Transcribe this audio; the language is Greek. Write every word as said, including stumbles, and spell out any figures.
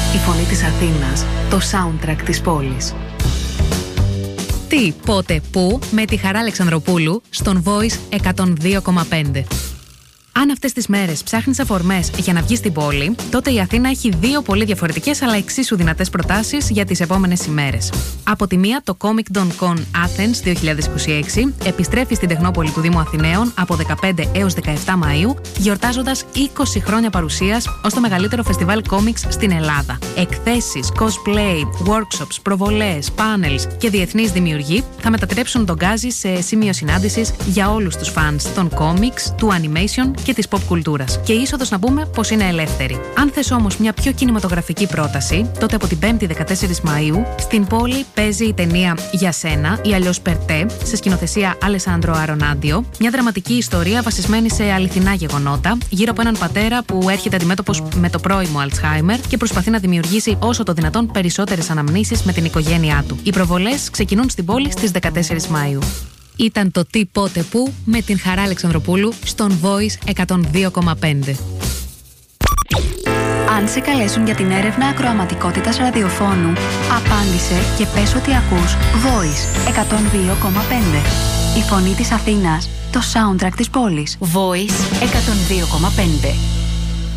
Η φωνή της Αθήνας, το soundtrack της πόλης. Τι, πότε, πού, με τη Χαρά Αλεξανδροπούλου στον Voice εκατόν δύο κόμμα πέντε. Αν αυτές τις μέρες ψάχνεις αφορμές για να βγεις στην πόλη, τότε η Αθήνα έχει δύο πολύ διαφορετικές αλλά εξίσου δυνατές προτάσεις για τις επόμενες ημέρες. Από τη μία, το Comic-Con Athens δύο χιλιάδες είκοσι έξι επιστρέφει στην Τεχνόπολη του Δήμου Αθηναίων από δεκαπέντε έως δεκαεπτά Μαΐου, γιορτάζοντας είκοσι χρόνια παρουσίας ως το μεγαλύτερο φεστιβάλ κόμιξ στην Ελλάδα. Εκθέσεις, cosplay, workshops, προβολές, panels και διεθνείς δημιουργοί θα μετατρέψουν τον Γκάζι σε σημείο συνάντησης για όλους τους fans των κόμιξ, του animation και της pop κουλτούρας. Και η είσοδος να πούμε πως είναι ελεύθερη. Αν θες όμως μια πιο κινηματογραφική πρόταση, τότε από την πέμπτη δεκατέσσερις Μαΐου στην πόλη παίζει η ταινία «Για σένα» ή αλλιώς «Περτέ» σε σκηνοθεσία Αλεσάνδρο Αρονάντιο, μια δραματική ιστορία βασισμένη σε αληθινά γεγονότα γύρω από έναν πατέρα που έρχεται αντιμέτωπος με το πρώιμο Αλτσχάιμερ και προσπαθεί να δημιουργήσει όσο το δυνατόν περισσότερες αναμνήσεις με την οικογένειά του. Οι προβολές ξεκινούν στην πόλη στις δεκατέσσερις Μαΐου. Ήταν το Τι, πότε, πού με την Χαρά Αλεξανδροπούλου στον Voice εκατόν δύο κόμμα πέντε. Αν σε καλέσουν για την έρευνα ακροαματικότητας ραδιοφώνου, απάντησε και πες ότι ακούς Voice εκατόν δύο κόμμα πέντε. Η φωνή της Αθήνας, το soundtrack της πόλης. Voice εκατόν δύο κόμμα πέντε.